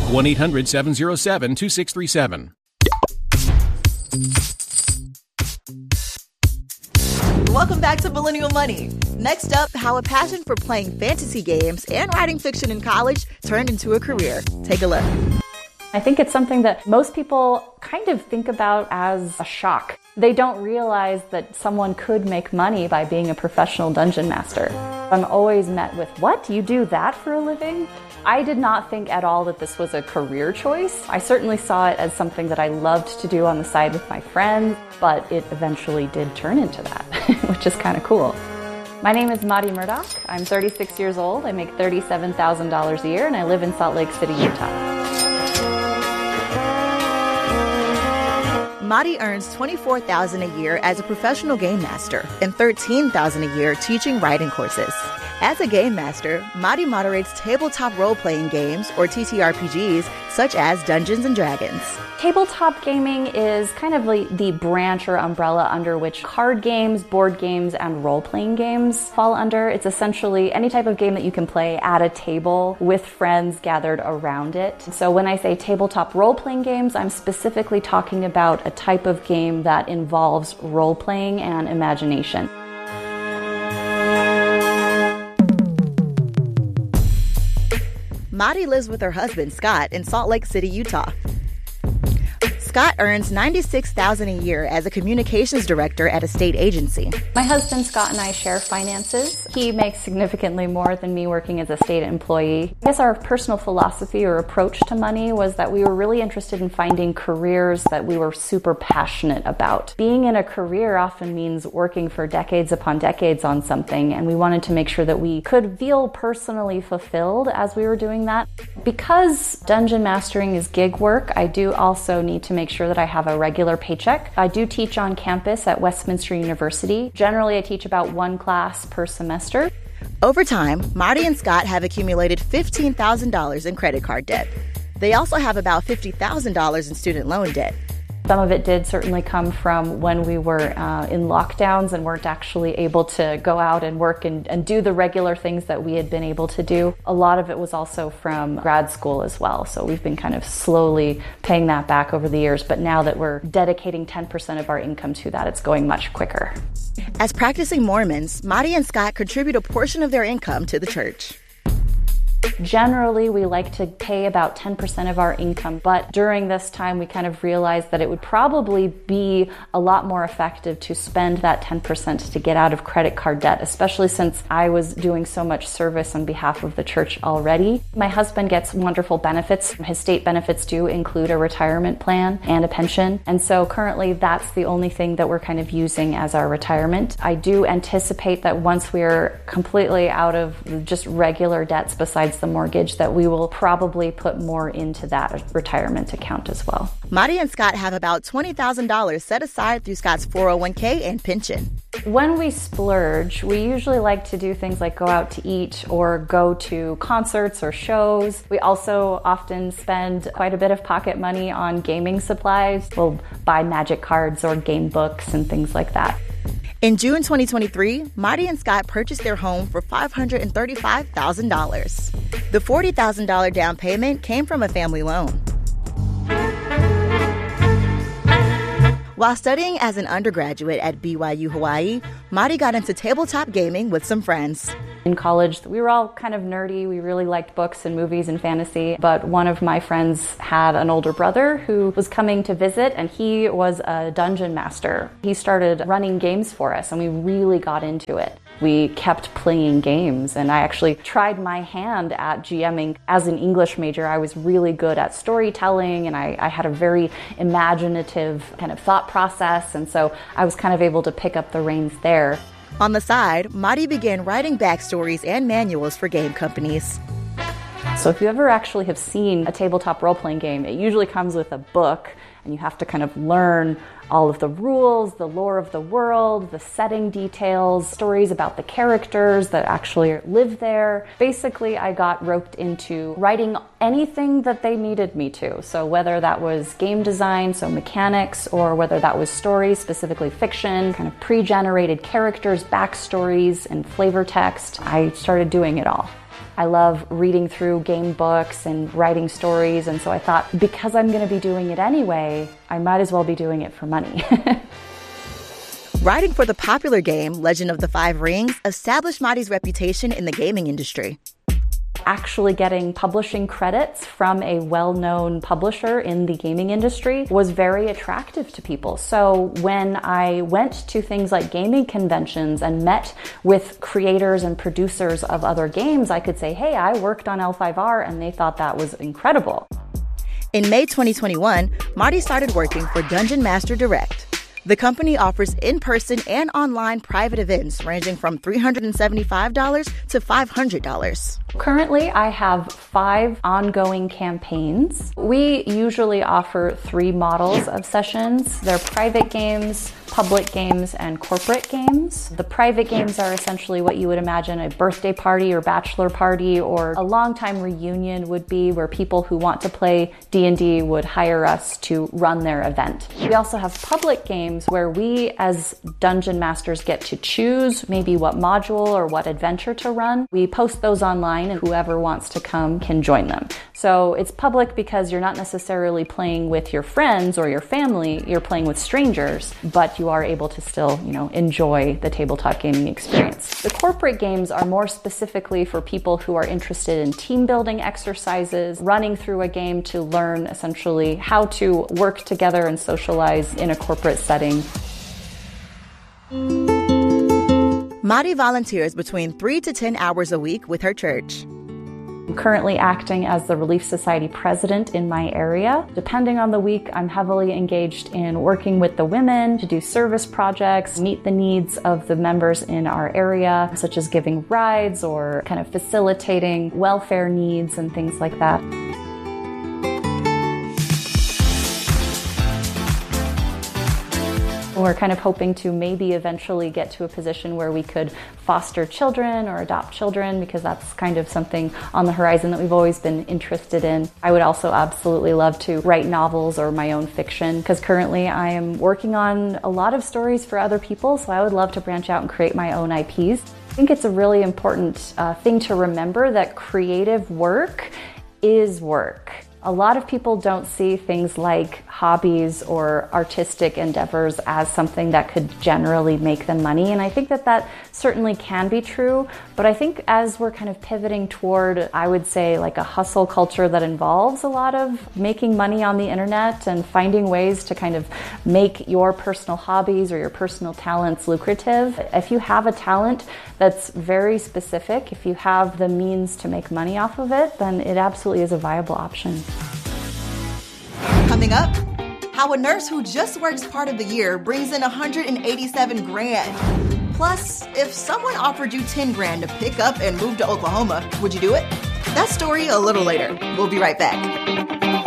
1-800-707-2637. Welcome back to Millennial Money. Next up, how a passion for playing fantasy games and writing fiction in college turned into a career. Take a look. I think it's something that most people kind of think about as a shock. They don't realize that someone could make money by being a professional dungeon master. I'm always met with, what? You do that for a living? I did not think at all that this was a career choice. I certainly saw it as something that I loved to do on the side with my friends, but it eventually did turn into that, which is kind of cool. My name is Madi Murdoch. I'm 36 years old. I make $37,000 a year, and I live in Salt Lake City, Utah. Madi earns $24,000 a year as a professional game master and $13,000 a year teaching writing courses. As a game master, Madi moderates tabletop role-playing games, or TTRPGs, such as Dungeons & Dragons. Tabletop gaming is kind of like the branch or umbrella under which card games, board games, and role-playing games fall under. It's essentially any type of game that you can play at a table with friends gathered around it. So when I say tabletop role-playing games, I'm specifically talking about a type of game that involves role-playing and imagination. Madi lives with her husband, Scott, in Salt Lake City, Utah. Scott earns $96,000 a year as a communications director at a state agency. My husband, Scott, and I share finances. He makes significantly more than me working as a state employee. I guess our personal philosophy or approach to money was that we were really interested in finding careers that we were super passionate about. Being in a career often means working for decades upon decades on something, and we wanted to make sure that we could feel personally fulfilled as we were doing that. Because dungeon mastering is gig work, I do also need to make sure that I have a regular paycheck. I do teach on campus at Westminster University. Generally, I teach about one class per semester. Over time, Madi and Scott have accumulated $15,000 in credit card debt. They also have about $50,000 in student loan debt. Some of it did certainly come from when we were in lockdowns and weren't actually able to go out and work and do the regular things that we had been able to do. A lot of it was also from grad school as well. So we've been kind of slowly paying that back over the years. But now that we're dedicating 10% of our income to that, it's going much quicker. As practicing Mormons, Madi and Scott contribute a portion of their income to the church. Generally, we like to pay about 10% of our income, but during this time, we kind of realized that it would probably be a lot more effective to spend that 10% to get out of credit card debt, especially since I was doing so much service on behalf of the church already. My husband gets wonderful benefits. His state benefits do include a retirement plan and a pension, and so currently that's the only thing that we're kind of using as our retirement. I do anticipate that once we're completely out of just regular debts besides the mortgage, that we will probably put more into that retirement account as well. Madi and Scott have about $20,000 set aside through Scott's 401k and pension. When we splurge, we usually like to do things like go out to eat or go to concerts or shows. We also often spend quite a bit of pocket money on gaming supplies. We'll buy magic cards or game books and things like that. In June 2023, Madi and Scott purchased their home for $535,000. The $40,000 down payment came from a family loan. While studying as an undergraduate at BYU Hawaii, Madi got into tabletop gaming with some friends. In college, we were all kind of nerdy. We really liked books and movies and fantasy, but one of my friends had an older brother who was coming to visit, and he was a dungeon master. He started running games for us, and we really got into it. We kept playing games, and I actually tried my hand at GMing. As an English major, I was really good at storytelling, and I had a very imaginative kind of thought process, and so I was kind of able to pick up the reins there. On the side, Madi began writing backstories and manuals for game companies. So if you ever actually have seen a tabletop role-playing game, it usually comes with a book, and you have to kind of learn all of the rules, the lore of the world, the setting details, stories about the characters that actually live there. Basically, I got roped into writing anything that they needed me to. So whether that was game design, so mechanics, or whether that was stories, specifically fiction, kind of pre-generated characters, backstories, and flavor text, I started doing it all. I love reading through game books and writing stories, and so I thought, because I'm going to be doing it anyway, I might as well be doing it for money. Writing for the popular game Legend of the Five Rings established Madi's reputation in the gaming industry. Actually getting publishing credits from a well-known publisher in the gaming industry was very attractive to people. So when I went to things like gaming conventions and met with creators and producers of other games, I could say, hey, I worked on L5R, and they thought that was incredible. In May 2021, Madi started working for Dungeon Master Direct. The company offers in-person and online private events ranging from $375 to $500. Currently, I have 5 ongoing campaigns. We usually offer 3 models of sessions. They're private games, public games, and corporate games. The private games are essentially what you would imagine a birthday party or bachelor party, or a longtime reunion would be, where people who want to play D&D would hire us to run their event. We also have public games where we as dungeon masters get to choose maybe what module or what adventure to run. We post those online, and whoever wants to come can join them. So it's public because you're not necessarily playing with your friends or your family, you're playing with strangers, but you are able to still, enjoy the tabletop gaming experience. The corporate games are more specifically for people who are interested in team building exercises, running through a game to learn essentially how to work together and socialize in a corporate setting. Madi volunteers between 3 to 10 hours a week with her church. I'm currently acting as the Relief Society president in my area. Depending on the week, I'm heavily engaged in working with the women to do service projects, meet the needs of the members in our area, such as giving rides or kind of facilitating welfare needs and things like that. We're kind of hoping to maybe eventually get to a position where we could foster children or adopt children, because that's kind of something on the horizon that we've always been interested in. I would also absolutely love to write novels or my own fiction, because currently I am working on a lot of stories for other people, so I would love to branch out and create my own IPs. I think it's a really important thing to remember that creative work is work. A lot of people don't see things like hobbies or artistic endeavors as something that could generally make them money, and I think that certainly can be true, but I think as we're kind of pivoting toward, I would say, like a hustle culture that involves a lot of making money on the internet and finding ways to kind of make your personal hobbies or your personal talents lucrative. If you have a talent that's very specific, if you have the means to make money off of it, then it absolutely is a viable option. Coming up, how a nurse who just works part of the year brings in $187,000. Plus, if someone offered you $10,000 to pick up and move to Oklahoma, would you do it? That story a little later. We'll be right back.